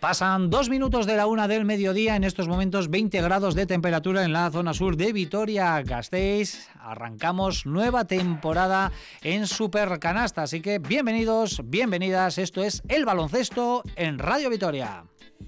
Pasan 2 minutos de la 1 del mediodía, en estos momentos 20 grados de temperatura en la zona sur de Vitoria-Gasteiz. Arrancamos nueva temporada en Supercanasta, así que bienvenidos, bienvenidas, esto es El Baloncesto en Radio Vitoria.